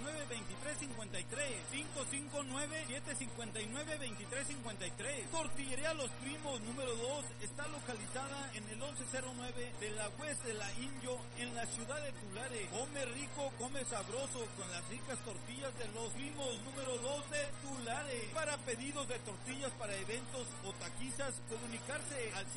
559-2353. 559-759-2353. Tortillería Los Primos número 2 está localizada en el 1109 de la West de la Inyo en la ciudad de Tulare. Come rico, come sabroso con las ricas tortillas de Los Primos número 2 de Tulare. Para pedidos de tortillas para eventos o taquizas, comunicarse al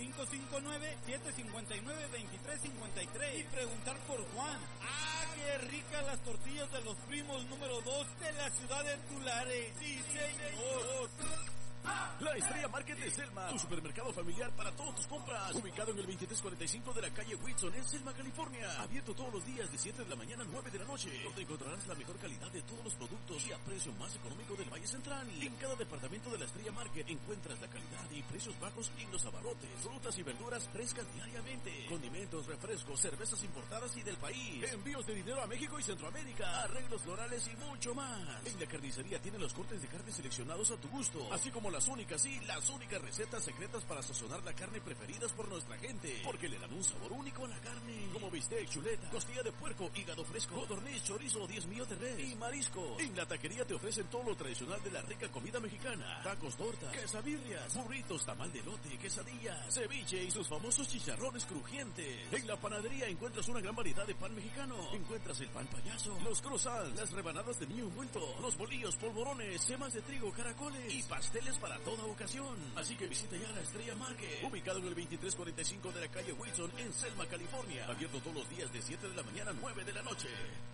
559-759-2353 y preguntar por Juan. ¡Ah, qué ricas las tortillas de Los Primos número 2 de la ciudad de Tulare! ¡Sí, señor! La Estrella Market de Selma, tu supermercado familiar para todas tus compras, ubicado en el 2345 de la calle Whitson en Selma, California. Abierto todos los días de 7 de la mañana a 9 de la noche, donde encontrarás la mejor calidad de todos los productos y a precio más económico del Valle Central. En cada departamento de la Estrella Market encuentras la calidad y precios bajos en los abarrotes, frutas y verduras frescas diariamente, condimentos, refrescos, cervezas importadas y del país, envíos de dinero a México y Centroamérica, arreglos florales y mucho más. En la carnicería tienen los cortes de carne seleccionados a tu gusto, así como las únicas recetas secretas para sazonar la carne preferidas por nuestra gente, porque le dan un sabor único a la carne, como bistec, chuleta, costilla de puerco, hígado fresco, codorniz, chorizo, 10 millos de res y mariscos. En la taquería te ofrecen todo lo tradicional de la rica comida mexicana: tacos, tortas, quesadillas, burritos, tamal de elote, quesadillas, ceviche y sus famosos chicharrones crujientes. En la panadería encuentras una gran variedad de pan mexicano. Encuentras el pan payaso, los croissants, las rebanadas de niño envuelto, los bolillos, polvorones, semas de trigo, caracoles y pasteles para toda ocasión. Así que visita ya la Estrella Market, ubicado en el 2345 de la calle Wilson en Selma, California. Abierto todos los días de 7 de la mañana a 9 de la noche.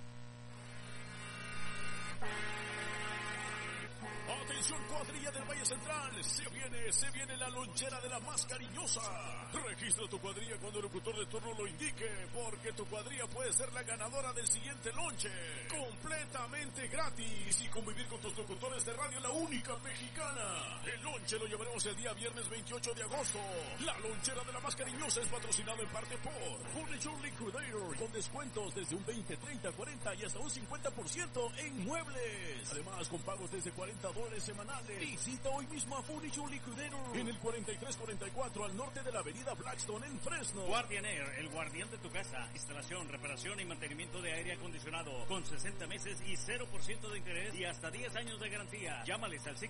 Atención, cuadrilla del Valle Central, se viene la lonchera de la más cariñosa. Registra tu cuadrilla cuando el locutor de turno lo indique, porque tu cuadrilla puede ser la ganadora del siguiente lonche, completamente gratis, y convivir con tus locutores de radio, la única mexicana. El lonche lo llevaremos el día viernes 28 de agosto. La lonchera de la más cariñosa es patrocinada en parte por Furniture Liquidator, con descuentos desde un 20, 30, 40 y hasta un 50% en muebles. Además, con pagos desde $40 semanales. Visita hoy mismo a Furniture Liquidator en el 4344 al norte de la avenida Blackstone en Fresno. Guardian Air, el guardián de tu casa. Instalación, reparación y mantenimiento de aire acondicionado con 60 meses y 0% de interés y hasta 10 años de garantía. Llámales al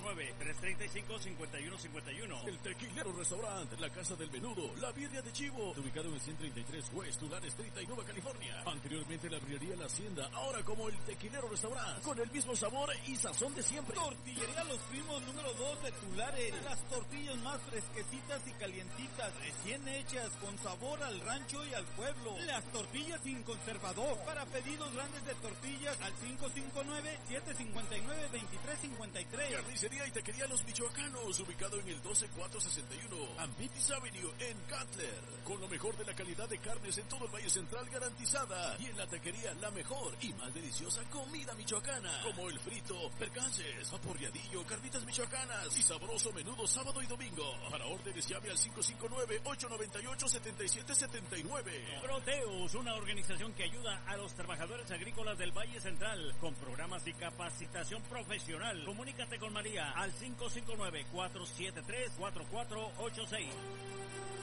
559-335-5151. El Tequilero Restaurant, la casa del menudo, la birria de chivo, ubicado en el 133 West Tulare Street y Nueva California. Anteriormente la birrería La Hacienda, ahora como el Tequilero Restaurant, con el mismo sabor y sazón de siempre. Tortillería Los Primos número 2 de Tulare. Las tortillas más fresquecitas y calientitas, recién hechas, con sabor al rancho y al pueblo. Las tortillas sin conservador. Para pedidos grandes de tortillas al 559-759-2353. Carnicería y Taquería Los Michoacanos, ubicado en el 12461 Ambitis Avenue en Cutler, con lo mejor de la calidad de carnes en todo el Valle Central garantizada. Y en la taquería la mejor y más deliciosa comida michoacana, como el frito, percances, aporreadillo, carnitas michoacanas y sabroso menudo sábado y domingo. Para órdenes llame al 559-898-7779. Proteus, una organización que ayuda a los trabajadores agrícolas del Valle Central con programas y capacitación profesional. Comunícate con María al 559-473-4486.